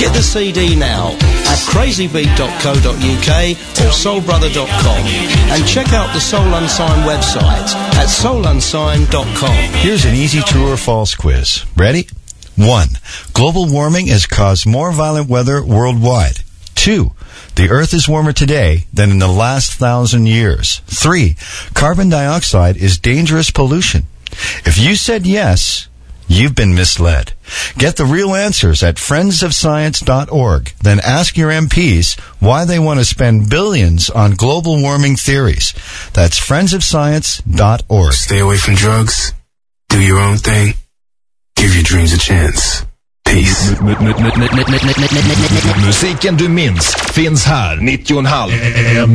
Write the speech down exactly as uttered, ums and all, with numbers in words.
Get the C D now at crazy beat dot co dot uk or soul brother dot com and check out the Soul Unsigned website at soul unsigned dot com. Here's an easy true or false quiz. Ready? One, global warming has caused more violent weather worldwide. Two, the Earth is warmer today than in the last thousand years. Three, carbon dioxide is dangerous pollution. If you said yes, you've been misled. Get the real answers at friends of science dot org. Then ask your M Ps why they want to spend billions on global warming theories. That's friends of science dot org. Stay away from drugs. Do your own thing. Give your dreams a chance. Peace. Musiken du minns finns här, nittio komma fem